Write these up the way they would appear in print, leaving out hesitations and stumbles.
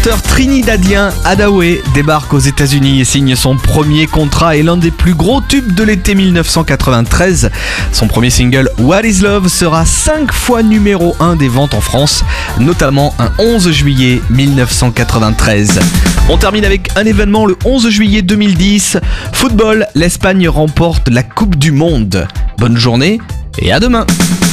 L'acteur trinidadien Hadaway débarque aux États-Unis et signe son premier contrat et l'un des plus gros tubes de l'été 1993. Son premier single What Is Love sera 5 fois numéro 1 des ventes en France, notamment un 11 juillet 1993. On termine avec un événement le 11 juillet 2010. Football, l'Espagne remporte la Coupe du Monde. Bonne journée et à demain.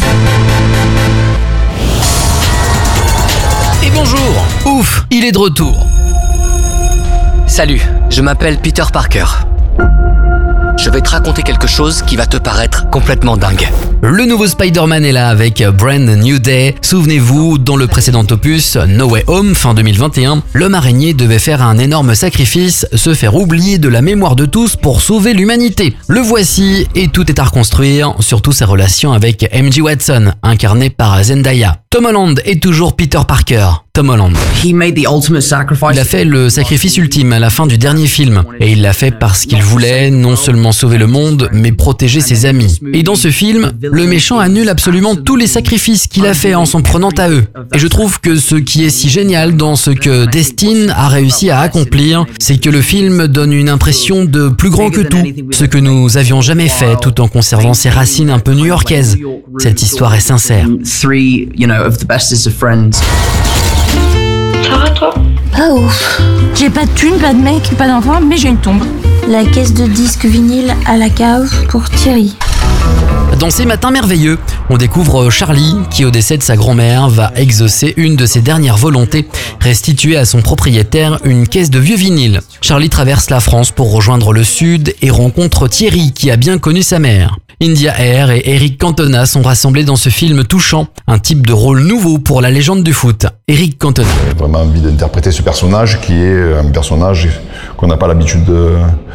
Et bonjour. Ouf, il est de retour. Salut, je m'appelle Peter Parker. Je vais te raconter quelque chose qui va te paraître complètement dingue. Le nouveau Spider-Man est là avec Brand New Day. Souvenez-vous, dans le précédent opus, No Way Home, fin 2021, l'homme araignée devait faire un énorme sacrifice, se faire oublier de la mémoire de tous pour sauver l'humanité. Le voici et tout est à reconstruire, surtout ses relations avec MJ Watson, incarné par Zendaya. Tom Holland est toujours Peter Parker. Tom Holland. Il a fait le sacrifice ultime à la fin du dernier film. Et il l'a fait parce qu'il voulait non seulement sauver le monde, mais protéger ses amis. Et dans ce film, le méchant annule absolument tous les sacrifices qu'il a fait en s'en prenant à eux. Et je trouve que ce qui est si génial dans ce que Destin a réussi à accomplir, c'est que le film donne une impression de plus grand que tout. Ce que nous avions jamais fait tout en conservant ses racines un peu new-yorkaises. Cette histoire est sincère. Ça va toi? Pas ouf. J'ai pas de thune, pas de mec, pas d'enfant, mais j'ai une tombe. La caisse de disques vinyle à la cave pour Thierry. Dans ces matins merveilleux, on découvre Charlie qui, au décès de sa grand-mère, va exaucer une de ses dernières volontés, restituer à son propriétaire une caisse de vieux vinyles. Charlie traverse la France pour rejoindre le sud et rencontre Thierry qui a bien connu sa mère. India Air et Eric Cantona sont rassemblés dans ce film touchant, un type de rôle nouveau pour la légende du foot. Eric Cantona. J'ai vraiment envie d'interpréter ce personnage qui est un personnage qu'on n'a pas l'habitude de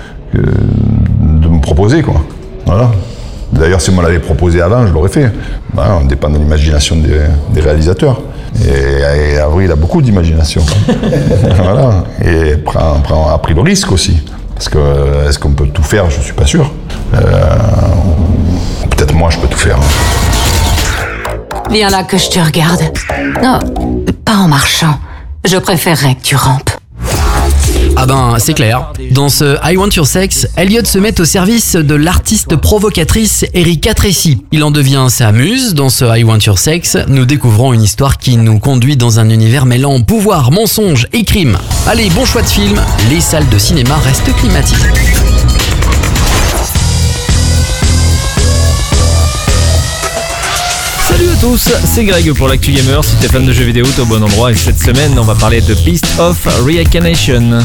me proposer, quoi. Voilà. D'ailleurs, si on me l'avait proposé avant, je l'aurais fait. Ben, on dépend de l'imagination des réalisateurs. Et Avril a beaucoup d'imagination. Voilà. Et a pris le risque aussi. Parce que, est-ce qu'on peut tout faire? Je ne suis pas sûr. Peut-être moi, je peux tout faire. Viens là que je te regarde. Non, pas en marchant. Je préférerais que tu rampes. Ah ben, c'est clair. Dans ce I Want Your Sex, Elliot se met au service de l'artiste provocatrice Erika Tracy. Il en devient sa muse. Dans ce I Want Your Sex, nous découvrons une histoire qui nous conduit dans un univers mêlant pouvoir, mensonge et crime. Allez, bon choix de film. Les salles de cinéma restent climatisées. Salut à tous, c'est Greg pour l'Actu Gamer. Si t'es fan de jeux vidéo, t'es au bon endroit. Et cette semaine, on va parler de Beast of Reincarnation.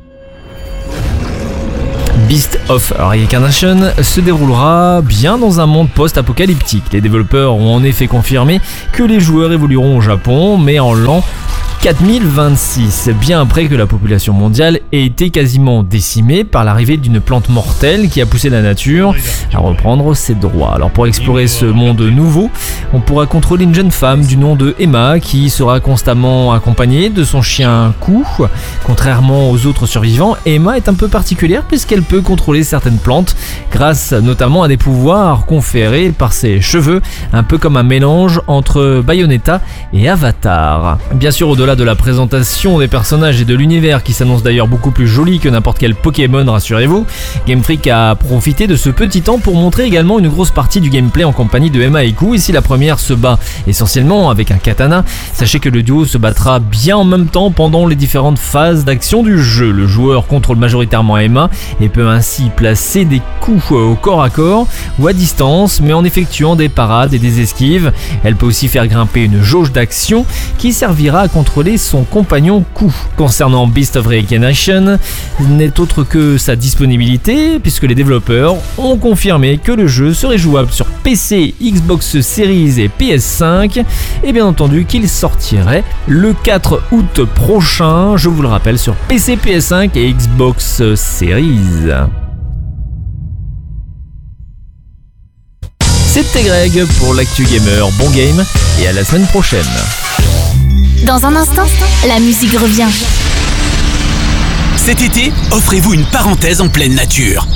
Beast of Reincarnation se déroulera bien dans un monde post-apocalyptique. Les développeurs ont en effet confirmé que les joueurs évolueront au Japon, mais en l'an 4026, bien après que la population mondiale ait été quasiment décimée par l'arrivée d'une plante mortelle qui a poussé la nature à reprendre ses droits. Alors pour explorer ce monde nouveau, on pourra contrôler une jeune femme du nom de Emma qui sera constamment accompagnée de son chien Kou. Contrairement aux autres survivants, Emma est un peu particulière puisqu'elle peut contrôler certaines plantes grâce notamment à des pouvoirs conférés par ses cheveux, un peu comme un mélange entre Bayonetta et Avatar. Bien sûr, au-delà de la présentation des personnages et de l'univers qui s'annonce d'ailleurs beaucoup plus joli que n'importe quel Pokémon, rassurez-vous, Game Freak a profité de ce petit temps pour montrer également une grosse partie du gameplay en compagnie de Emma et Kou. Ici la première se bat essentiellement avec un katana. Sachez que le duo se battra bien en même temps pendant les différentes phases d'action du jeu. Le joueur contrôle majoritairement Emma et peut ainsi placer des coups au corps à corps ou à distance, mais en effectuant des parades et des esquives. Elle peut aussi faire grimper une jauge d'action qui servira à contrôler son compagnon Kou. Concernant Beast of Reincarnation, n'est autre que sa disponibilité, puisque les développeurs ont confirmé que le jeu serait jouable sur PC, Xbox Series et PS5, et bien entendu qu'il sortirait le 4 août prochain, je vous le rappelle, sur PC, PS5 et Xbox Series. C'était Greg pour l'Actu Gamer, bon game et à la semaine prochaine. Dans un instant, la musique revient. Cet été, offrez-vous une parenthèse en pleine nature.